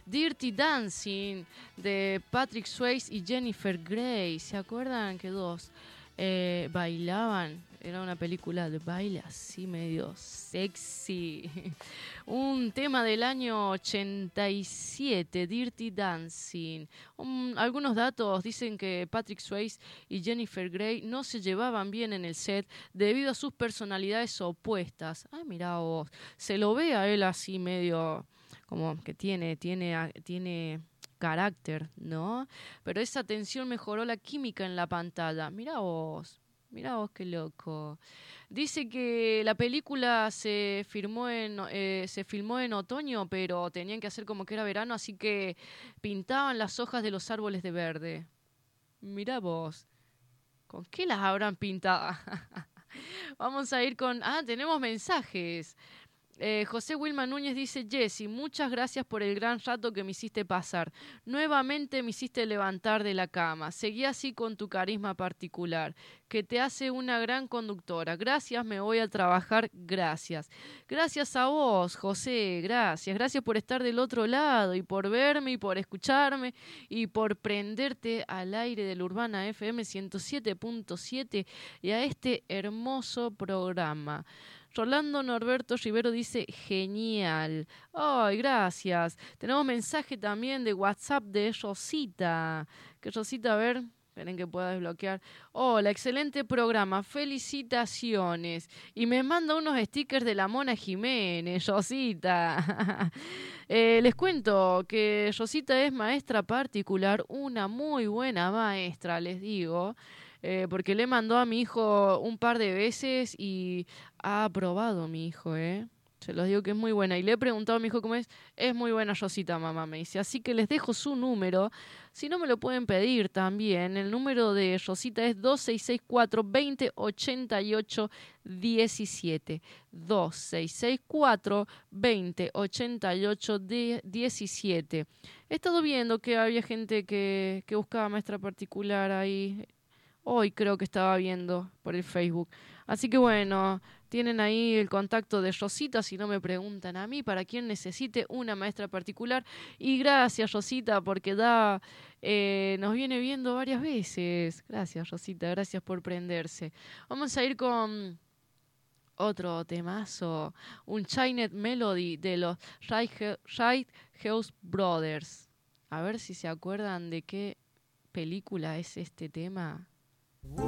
Dirty Dancing de Patrick Swayze y Jennifer Grey. ¿Se acuerdan que dos bailaban? Era una película de baile así medio sexy. Un tema del año 87, Dirty Dancing. Algunos datos dicen que Patrick Swayze y Jennifer Grey no se llevaban bien en el set debido a sus personalidades opuestas. Ah, mirá vos. Se lo ve a él así medio como que tiene carácter, ¿no? Pero esa tensión mejoró la química en la pantalla. Mirá vos qué loco. Dice que la película se filmó en otoño, pero tenían que hacer como que era verano, así que pintaban las hojas de los árboles de verde. Mirá vos. ¿Con qué las habrán pintado? Vamos a ir con... Ah, tenemos mensajes. José Wilma Núñez dice: Jessy, muchas gracias por el gran rato que me hiciste pasar. Nuevamente me hiciste levantar de la cama. Seguí así con tu carisma particular, que te hace una gran conductora. Gracias, me voy a trabajar. Gracias. Gracias a vos, José. Gracias. Gracias por estar del otro lado y por verme y por escucharme y por prenderte al aire del Urbana FM 107.7 y a este hermoso programa. Rolando Norberto Rivero dice: genial. Ay, gracias. Tenemos mensaje también de WhatsApp de Rosita. Que Rosita, a ver, esperen que pueda desbloquear. Hola, excelente programa. Felicitaciones. Y me manda unos stickers de la Mona Jiménez, Rosita. Les cuento que Rosita es maestra particular, una muy buena maestra, les digo. Porque le mandó a mi hijo un par de veces y ha aprobado mi hijo, Se los digo que es muy buena. Y le he preguntado a mi hijo cómo es. Es muy buena Rosita, mamá, me dice. Así que les dejo su número. Si no, me lo pueden pedir también. El número de Rosita es 2664 2088 17. 2664 2088 17. He estado viendo que había gente que buscaba maestra particular ahí. Hoy creo que estaba viendo por el Facebook. Así que bueno, tienen ahí el contacto de Rosita, si no me preguntan a mí, para quien necesite una maestra particular. Y gracias, Rosita, porque nos viene viendo varias veces. Gracias, Rosita, gracias por prenderse. Vamos a ir con otro temazo, un Chinese Melody de los House Brothers. A ver si se acuerdan de qué película es este tema.